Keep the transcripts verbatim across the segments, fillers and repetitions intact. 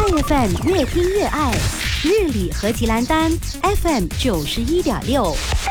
爱 F M 越听越爱，日理何其兰丹 F M 九十一点六。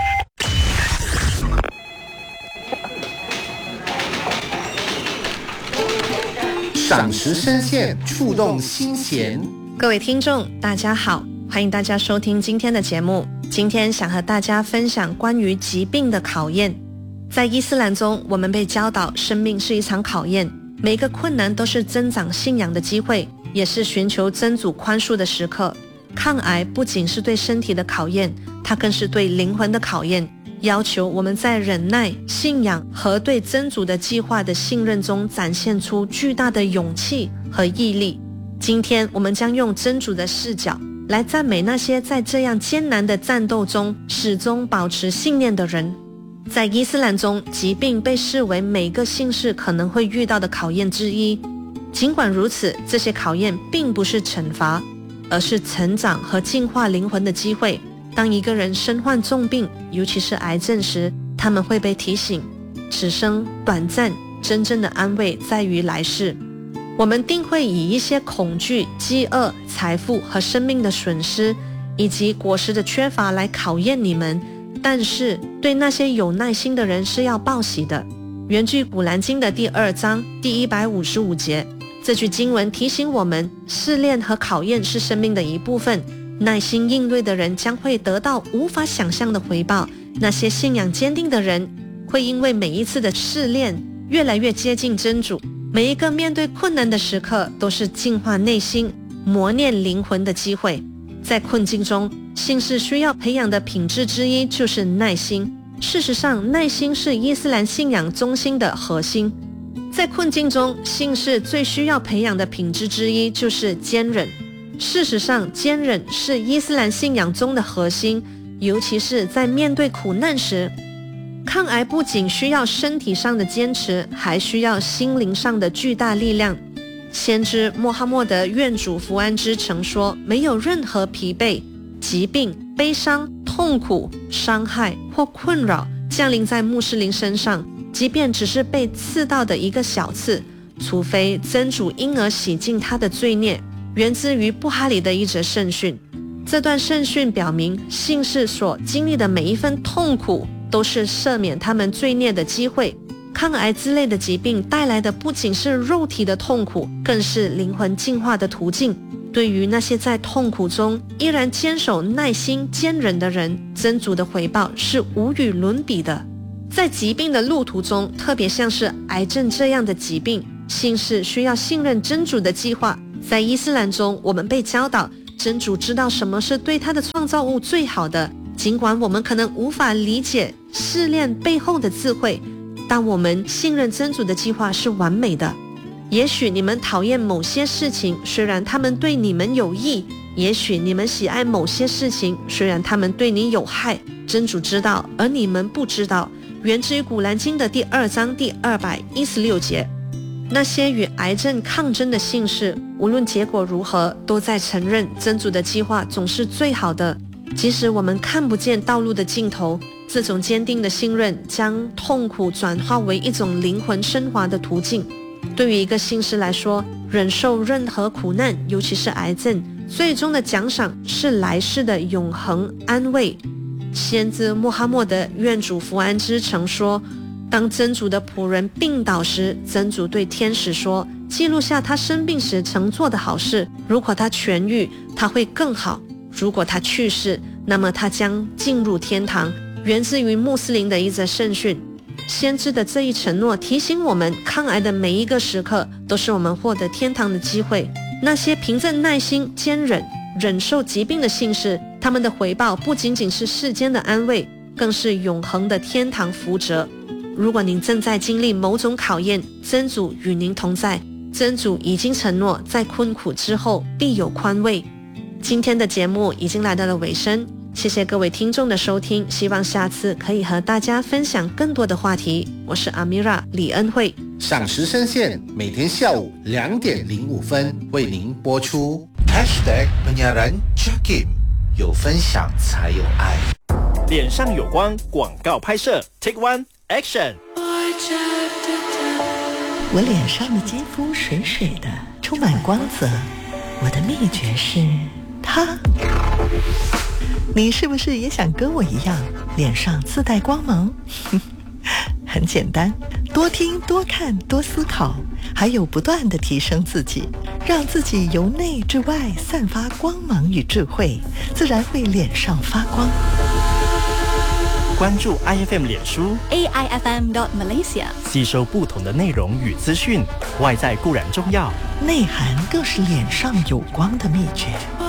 赏识深陷，触动心弦。 各位听众大家好，欢迎大家收听今天的节目。今天想和大家分享关于疾病的考验。在伊斯兰中，我们被教导生命是一场考验，每个困难都是增长信仰的机会，也是寻求真主宽恕的时刻。抗癌不仅是对身体的考验，它更是对灵魂的考验，要求我们在忍耐、信仰和对真主的计划的信任中展现出巨大的勇气和毅力。今天我们将用真主的视角来赞美那些在这样艰难的战斗中始终保持信念的人。在伊斯兰中，疾病被视为每个信士可能会遇到的考验之一。尽管如此，这些考验并不是惩罚，而是成长和净化灵魂的机会。当一个人身患重病，尤其是癌症时，他们会被提醒，此生短暂，真正的安慰在于来世。我们定会以一些恐惧、饥饿、财富和生命的损失，以及果实的缺乏来考验你们，但是对那些有耐心的人是要报喜的。源自古兰经的第二章第一百五十五节，这句经文提醒我们，试炼和考验是生命的一部分，耐心应对的人将会得到无法想象的回报。那些信仰坚定的人会因为每一次的试炼越来越接近真主。每一个面对困难的时刻都是净化内心、磨练灵魂的机会。在困境中，信士需要培养的品质之一就是耐心。事实上，耐心是伊斯兰信仰中心的核心。在困境中，信士最需要培养的品质之一就是坚忍。事实上，坚忍是伊斯兰信仰中的核心，尤其是在面对苦难时。抗癌不仅需要身体上的坚持，还需要心灵上的巨大力量。先知穆罕默德愿主福安之曾说，没有任何疲惫、疾病、悲伤、痛苦、伤害或困扰降临在穆斯林身上，即便只是被刺到的一个小刺，除非真主因而洗净他的罪孽。源自于布哈里的一则圣训。这段圣训表明，信士所经历的每一分痛苦都是赦免他们罪孽的机会。抗癌之类的疾病带来的不仅是肉体的痛苦，更是灵魂净化的途径。对于那些在痛苦中依然坚守耐心坚忍的人，真主的回报是无与伦比的。在疾病的路途中，特别像是癌症这样的疾病，信士需要信任真主的计划。在伊斯兰中，我们被教导真主知道什么是对他的创造物最好的。尽管我们可能无法理解试炼背后的智慧，但我们信任真主的计划是完美的。也许你们讨厌某些事情，虽然他们对你们有益；也许你们喜爱某些事情，虽然他们对你有害。真主知道，而你们不知道。源自于古兰经的第二章第二百一十六节。那些与癌症抗争的信士，无论结果如何，都在承认真主的计划总是最好的。即使我们看不见道路的尽头，这种坚定的信任将痛苦转化为一种灵魂升华的途径。对于一个信士来说，忍受任何苦难，尤其是癌症，最终的奖赏是来世的永恒安慰。先知穆罕默德愿主福安之曾说，当真主的仆人病倒时，真主对天使说，记录下他生病时曾做的好事，如果他痊愈，他会更好；如果他去世，那么他将进入天堂。源自于穆斯林的一则圣训。先知的这一承诺提醒我们，抗癌的每一个时刻都是我们获得天堂的机会。那些凭着耐心坚忍忍受疾病的信士，他们的回报不仅仅是世间的安慰，更是永恒的天堂福泽。如果您正在经历某种考验，真主与您同在。真主已经承诺，在困苦之后必有宽慰。今天的节目已经来到了尾声，谢谢各位听众的收听，希望下次可以和大家分享更多的话题。我是阿米拉李恩惠。 赏识深陷，每天下午两点零五分为您播出。 Hashtag penyiaran Jakim， 有分享才有爱。 脸上有光，广告拍摄 Take One Action。 我脸上的肌肤水水的，充满光泽， 我的秘诀是它。你是不是也想跟我一样，脸上自带光芒？很简单，多听、多看、多思考，还有不断地提升自己，让自己由内至外散发光芒与智慧，自然会脸上发光。 关注 I F M 脸书 A I F M dot Malaysia， 吸收不同的内容与资讯，外在固然重要， 内涵更是脸上有光的秘诀。